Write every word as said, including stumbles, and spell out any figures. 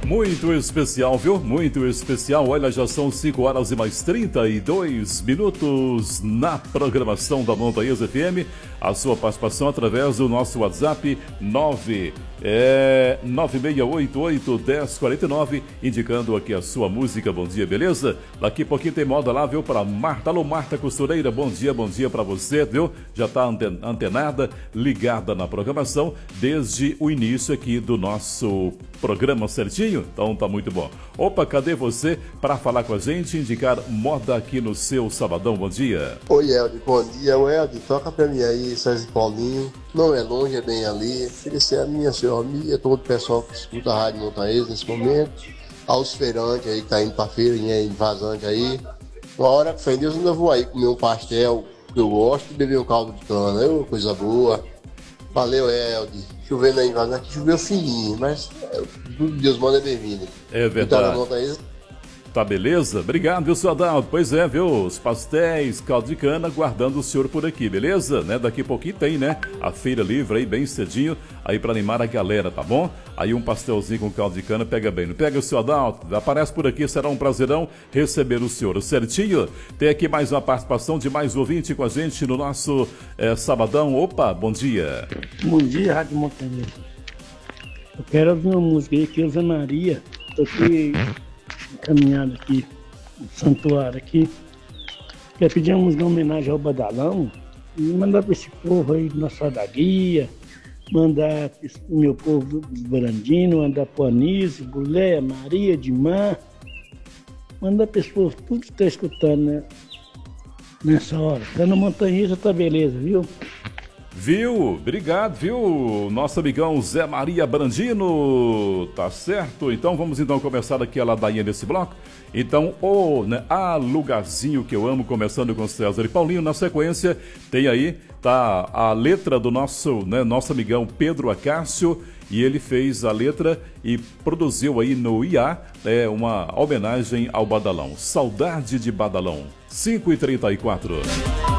Muito especial, viu? Muito especial. Olha, já são cinco horas e mais trinta e dois minutos na programação da Montanhesa F M. A sua participação através do nosso WhatsApp nove é, nove seis oito oito, um zero quatro nove, indicando aqui a sua música. Bom dia, beleza? Daqui a pouquinho tem moda lá, viu? Para Marta. Alô, Marta Costureira, bom dia, bom dia para você, viu? Já está antenada, ligada na programação desde o início aqui do nosso programa certinho? Então tá muito bom. Opa, cadê você para falar com a gente, indicar moda aqui no seu sabadão? Bom dia. Oi, Eldi, bom dia. O Eldi, toca pra mim aí, César Paulinho. Não é longe, é bem ali. Oferecer a minha, seu amigo, todo o pessoal que escuta a Rádio Montanhesa nesse momento. Aos feirantes aí que tá indo pra feira, e vazante aí. Uma hora que fé em Deus, eu ainda vou aí comer um pastel que eu gosto e beber um caldo de cana. É uma coisa boa. Valeu, Eldi. Chovendo aí em vazante, choveu fininho, mas é, tudo Deus manda é bem-vindo. É verdade. Tá beleza? Obrigado, viu, seu Adalto? Pois é, viu? Os pastéis, caldo de cana, guardando o senhor por aqui, beleza? Né? Daqui a pouquinho tem, né? A feira livre aí, bem cedinho, aí pra animar a galera, tá bom? Aí um pastelzinho com caldo de cana pega bem. Não pega o seu Adalto? Aparece por aqui, será um prazerão receber o senhor certinho. Tem aqui mais uma participação de mais ouvinte com a gente no nosso é, sabadão. Opa, bom dia. Bom dia, Rádio Montanhesa. Eu quero ouvir uma música aí que Elza Maria. Tô aqui caminhando aqui no santuário aqui. Quer pedir uma música em homenagem ao Badalão e mandar para esse povo aí da nossa guia, mandar para o meu povo dos Barandinos, mandar para o Anísio, Bulé, Maria, Dimar, mandar para esse povo, tudo que está escutando, né? Nessa hora. Tá na Montanhesa, tá beleza, viu? Viu? Obrigado, viu? Nosso amigão Zé Maria Brandino. Tá certo? Então vamos então começar aqui a ladainha desse bloco. Então, o né, ah, lugarzinho que eu amo, começando com César e Paulinho. Na sequência, tem aí, tá a letra do nosso, né, nosso amigão Pedro Acácio. E ele fez a letra e produziu aí no I A é, uma homenagem ao Badalão. Saudade de Badalão. cinco e trinta e quatro.